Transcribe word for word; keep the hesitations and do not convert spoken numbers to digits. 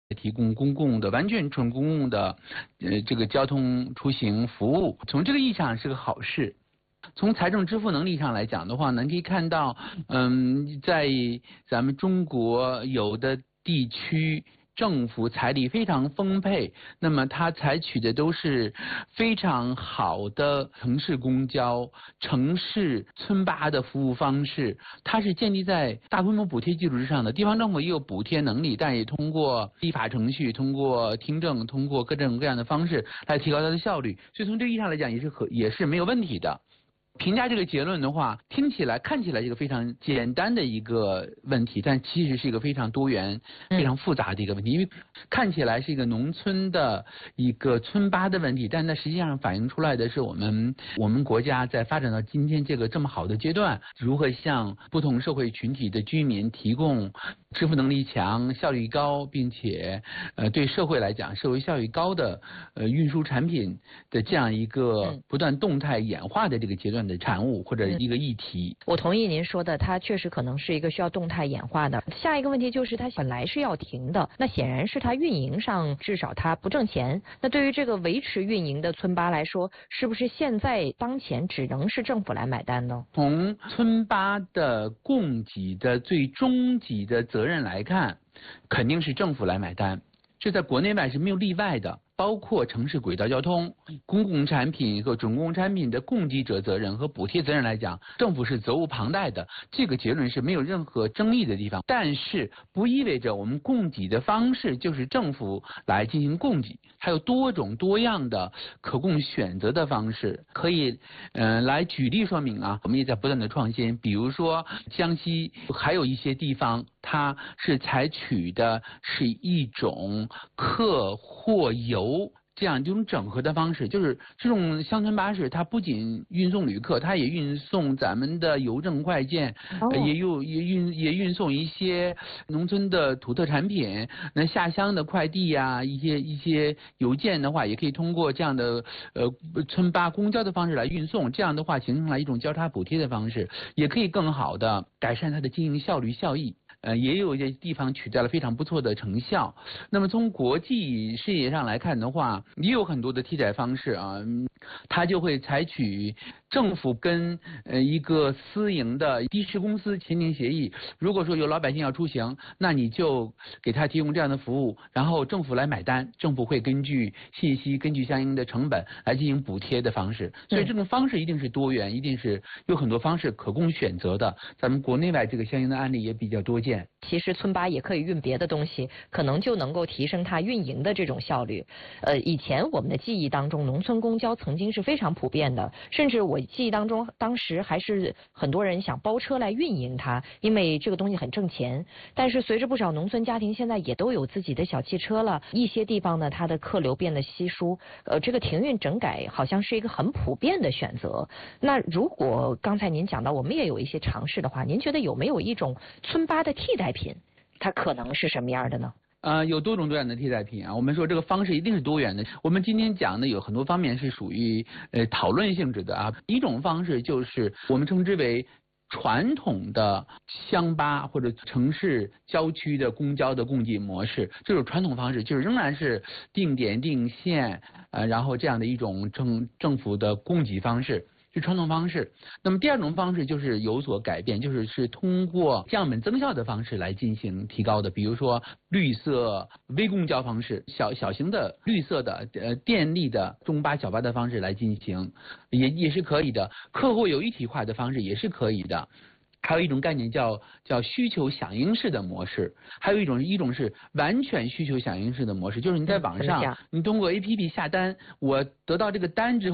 提供公共的完全纯公共的呃这个交通出行服务，从这个意义上是个好事。从财政支付能力上来讲的话呢，可以看到，嗯，在咱们中国有的地区。政府财力非常丰沛，那么它采取的都是非常好的城市公交、城市村巴的服务方式，它是建立在大规模补贴基础之上的。地方政府也有补贴能力，但也通过立法程序、通过听证、通过各种各样的方式来提高它的效率。所以从这个意义上来讲，也是和也是没有问题的。评价这个结论的话，听起来看起来是一个非常简单的一个问题，但其实是一个非常多元、非常复杂的一个问题。因为看起来是一个农村的一个村巴的问题，但那实际上反映出来的是我们我们国家在发展到今天这个这么好的阶段，如何向不同社会群体的居民提供支付能力强、效率高，并且呃对社会来讲社会效益高的呃运输产品的这样一个不断动态演化的这个阶段的产物或者一个议题。 我同意您说的，它确实可能是一个需要动态演化的。下一个问题就是它本来是要停的，那显然是它运营上至少它不挣钱。那对于这个维持运营的村巴来说，是不是现在当前只能是政府来买单呢？ 从村巴的供给的最终极的责任来看，肯定是政府来买单，这在国内外是没有例外的。包括城市轨道交通、公共产品和准公共产品的供给者责任和补贴责任来讲，政府是责无旁贷的，这个结论是没有任何争议的地方。但是不意味着我们供给的方式就是政府来进行供给，还有多种多样的可供选择的方式，可以呃来举例说明啊。我们也在不断的创新，比如说江西还有一些地方，它是采取的是一种客货游这样一种整合的方式，就是这种乡村巴士，它不仅运送旅客，它也运送咱们的邮政快件，哦、也有也运也运送一些农村的土特产品。那下乡的快递呀、啊，一些一些邮件的话，也可以通过这样的呃村巴公交的方式来运送。这样的话，形成了一种交叉补贴的方式，也可以更好的改善它的经营效率效益。呃，也有一些地方取得了非常不错的成效。那么从国际视野上来看的话，也有很多的替代方式啊，它就会采取政府跟呃一个私营的的士公司签订协议。如果说有老百姓要出行，那你就给他提供这样的服务，然后政府来买单，政府会根据信息、根据相应的成本来进行补贴的方式。所以这种方式一定是多元，一定是有很多方式可供选择的。咱们国内外这个相应的案例也比较多见。 其实村巴也可以运别的东西，可能就能够提升它运营的这种效率。呃，以前我们的记忆当中，农村公交曾经是非常普遍的，甚至我记忆当中，当时还是很多人想包车来运营它，因为这个东西很挣钱。但是随着不少农村家庭现在也都有自己的小汽车了，一些地方呢，它的客流变得稀疏，呃，这个停运整改好像是一个很普遍的选择。那如果刚才您讲到我们也有一些尝试的话，您觉得有没有一种村巴的替代品，它可能是什么样的呢？ 呃，有多种多样的替代品啊。我们说这个方式一定是多元的。我们今天讲的有很多方面是属于呃讨论性质的啊。一种方式就是我们称之为传统的乡巴或者城市郊区的公交的供给模式，这种传统方式就是仍然是定点定线，呃，然后这样的一种政政府的供给方式。是传统方式。那么第二种方式就是有所改变，就是是通过降本增效的方式来进行提高的，比如说绿色微公交方式，小小型的绿色的呃电力的中巴小巴的方式来进行，也也是可以的。客户有一体化的方式也是可以的。还有一种概念叫叫需求响应式的模式，还有一种一种是完全需求响应式的模式，就是你在网上，你通过 A P P 下单，我得到这个单之后。